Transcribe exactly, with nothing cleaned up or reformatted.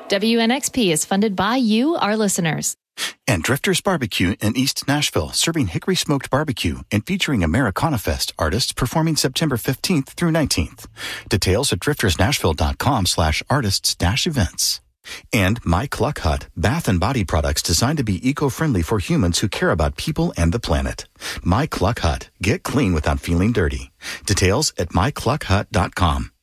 W N X P is funded by you, our listeners. And Drifters Barbecue in East Nashville, serving hickory smoked barbecue and featuring Americana Fest artists performing September fifteenth through nineteenth. Details at driftersnashville.com slash artists dash events. And My Cluck Hut, bath and body products designed to be eco-friendly for humans who care about people and the planet. My Cluck Hut, get clean without feeling dirty. Details at my cluck hut dot com.